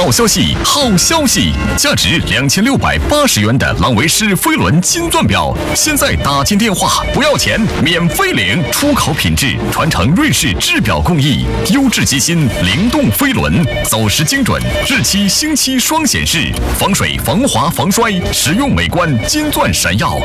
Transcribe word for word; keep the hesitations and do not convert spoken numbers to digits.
好消息，好消息！价值两千六百八十元的朗维诗飞轮金钻表，现在打进电话不要钱，免费领，出口品质，传承瑞士制表工艺，优质机芯，灵动飞轮，走时精准，日期星期双显示，防水、防滑、防摔，实用美观，金钻闪耀，